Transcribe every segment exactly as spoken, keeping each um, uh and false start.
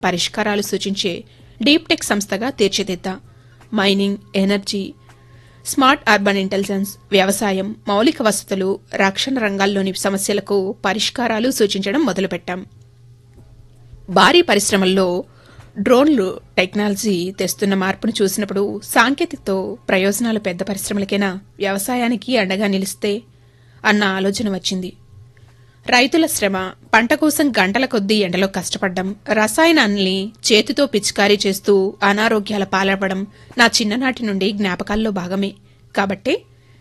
పరిష్కారాలు సూచించే deep tech సంస్థగా తీర్చిదిద్దాం. Mining, energy, smart urban intelligence, వ్యవసాయం, మౌలిక వసతులు, రక్షణ రంగాల్లోని సమస్యలకు పరిష్కారాలు సూచించడం మొదలుపెట్టాం. భారీ పరిశ్రమల్లో డ్రోన్లు టెక్నాలజీ తెస్తున్న మార్పును చూసినప్పుడు సాంకేతికతో ప్రయోజనాలు పెద్ద పరిశ్రమలకైనా వ్యవసాయానికి అండగా నిలిస్తే అన్న ఆలోచన వచ్చింది. రైతుల శ్రమ, పంట కోసం గంటల కొద్దీ ఎండలో కష్టపడ్డం, రసాయనాల్ని చేతితో పిచికారీ చేస్తూ అనారోగ్యాల పాలవ్వడం నా చిన్ననాటి నుండి జ్ఞాపకాల్లో భాగమే. కాబట్టే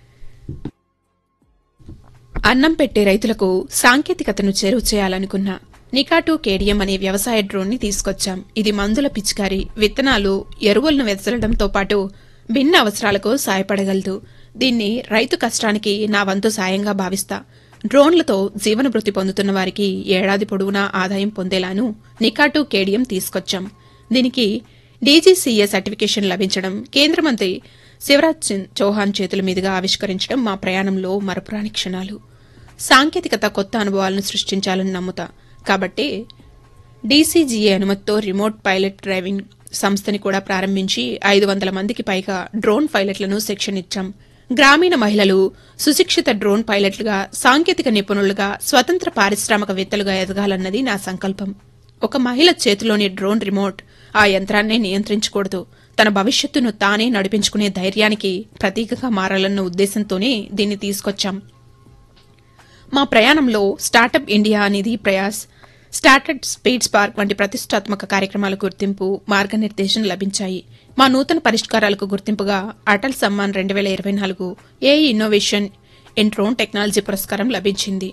అన్నం పెట్టే రైతులకు సాంకేతికతను చేరువ చేయాలనుకున్నా. నికాటు కేడియం అనే వ్యవసాయ డ్రోన్ ని తీసుకొచ్చాం. ఇది మందుల పిచికారీ, విత్తనాలు, ఎరువులను వెదజల్లడంతో పాటు భిన్న అవసరాలకు సాయపడగలదు. దీన్ని రైతు కష్టానికి నా వంతు సాయంగా భావిస్తా. డ్రోన్లతో జీవనభృతి పొందుతున్న వారికి ఏడాది పొడవునా ఆదాయం పొందేలాను నికాటు కేడియం తీసుకొచ్చాం. దీనికి డీజీసీఏ సర్టిఫికేషన్ లభించడం, కేంద్ర మంత్రి శివరాజ్ సింగ్ చౌహాన్ చేతుల మీదుగా ఆవిష్కరించడం మా ప్రయాణంలో మరపురాని క్షణాలు. సాంకేతికత కొత్త అనుభవాలను సృష్టించాలని నమ్ముతా. కాబట్టి డీసీజీఏ అనుమతితో రిమోట్ పైలట్ డ్రైవింగ్ సంస్థని కూడా ప్రారంభించి ఐదు వందల మందికి పైగా డ్రోన్ పైలట్లను శిక్షణ ఇచ్చాం. గ్రామీణ మహిళలు సుశిక్షిత డ్రోన్ పైలట్లుగా, సాంకేతిక నిపుణులుగా, స్వతంత్ర పారిశ్రామికవేత్తలుగా ఎదగాలన్నది నా సంకల్పం. ఒక మహిళ చేతిలోని డ్రోన్ రిమోట్ ఆ యంత్రాన్నే నియంత్రించకూడదు, తన భవిష్యత్తును తానే నడిపించుకునే ధైర్యానికి ప్రతీకగా మారాలన్న ఉద్దేశంతోనే దీన్ని తీసుకొచ్చాం. మా ప్రయాణంలో స్టార్టప్ ఇండియా అనేది ప్రయాస్, స్టార్టప్ స్పీడ్ స్పార్క్ వంటి ప్రతిష్టాత్మక కార్యక్రమాల గుర్తింపు, మార్గనిర్దేశం లభించాయి. మా నూతన పరిష్కారాలకు గుర్తింపుగా అటల్ సమ్మాన్ రెండు వేల ఇరవై నాలుగు AI innovation in drone technology పురస్కారం లభించింది.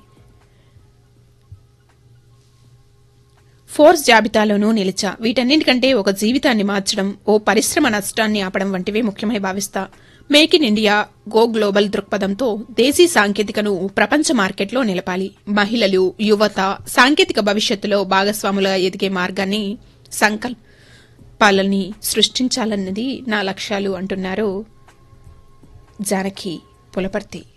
ఫోర్స్ జాబితాలోనూ నిలిచా. వీటన్నింటికంటే ఒక జీవితాన్ని మార్చడం, ఓ పరిశ్రమ నష్టాన్ని ఆపడం వంటివే ముఖ్యమై భావిస్తా. Make in India, go global దృక్పథంతో దేశీ సాంకేతికను ప్రపంచ మార్కెట్లో నిలపాలి. మహిళలు, యువత సాంకేతిక భవిష్యత్తులో భాగస్వాములుగా ఎదిగే మార్గాన్ని, సంకల్పాలని సృష్టించాలన్నది నా లక్ష్యాలు అంటున్నారు జానకి పులపర్తి.